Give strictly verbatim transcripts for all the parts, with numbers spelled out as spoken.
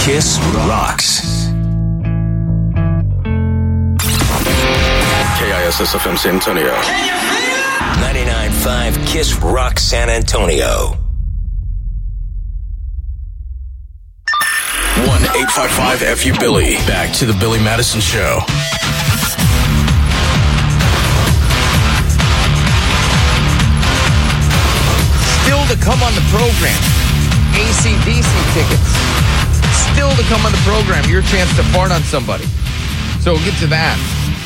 Kiss rocks. K I S S F M San Antonio. ninety-nine point five Kiss Rock San Antonio. one eight five five F U Billy. Back to the Billy Madison Show. Still to come on the program, A C D C tickets. Still to come on the program, your chance to fart on somebody. So we'll get to that.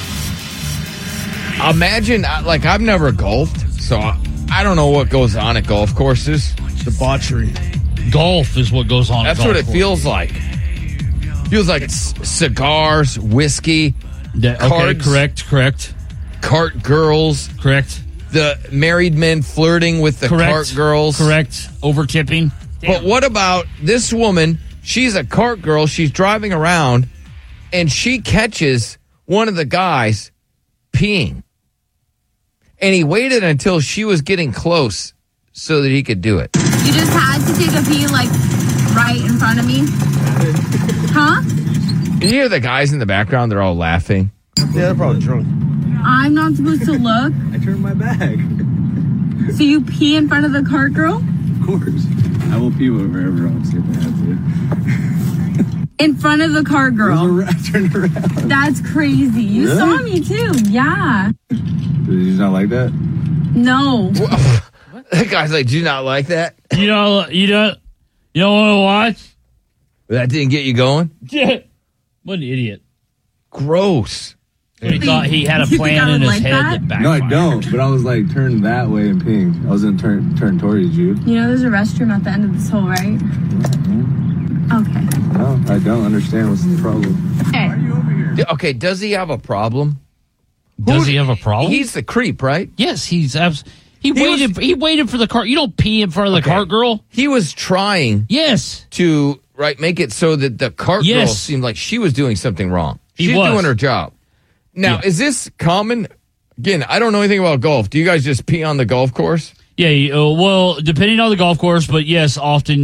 Imagine, like, I've never golfed, so I don't know what goes on at golf courses. Debauchery. Golf is what goes on. That's at golf what it course. feels like. Feels like it's cigars, whiskey, Yeah, okay, cards, correct, correct, cart girls, correct, the married men flirting with the correct, cart girls. correct, over tipping. But what about this woman? She's a cart girl. She's driving around, and she catches one of the guys peeing. And he waited until she was getting close so that he could do it. You just had to take a pee, like, right in front of me? Huh? You hear the guys in the background? They're all laughing. Yeah, they're probably drunk. I'm not supposed to look. I turned my back. So you pee in front of the cart girl? Of course. I will pee wherever I'm sitting if I have to. In front of the cart girl? I turned around. That's crazy. You Really? saw me too. Yeah. Did you not like that? No. The guy's like, do you not like that? You know, you don't, you don't want to watch. That didn't get you going? What an idiot! Gross. He thought he had a You think plan I in would his like head that? that No, backfired. I don't. But I was like turned that way and peeing. I was gonna turn turn towards you. You know there's a restroom at the end of this hole, right? Okay. No, I don't understand what's the problem. Okay. Okay, does he have a problem? Does Who- he have a problem? He's the creep, right? yes, he's abs- he, He waited. was- he waited for the cart. You don't pee in front of the Okay. cart girl. He was trying Yes, to right make it so that the cart girl Yes. seemed like she was doing something wrong. He She's was. doing her job. Now, Yeah. is this common? Again, I don't know anything about golf. Do you guys just pee on the golf course? yeah. you- uh, well, depending on the golf course, but yes, often